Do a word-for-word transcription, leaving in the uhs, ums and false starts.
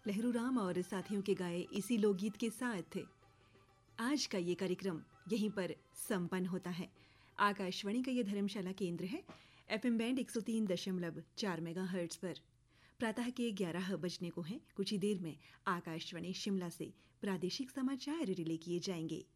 लहरू राम और साथियों के गाए इसी लोकगीत के साथ आज का ये कार्यक्रम यहीं पर संपन्न होता है। आकाशवाणी का ये धर्मशाला केंद्र है। एफएम बैंड एक सौ तीन दशमलव चार मेगाहर्ट्ज पर प्रातः के ग्यारह बजने को हैं। कुछ ही देर में आकाशवाणी शिमला से प्रादेशिक समाचार रिले किए जाएंगे।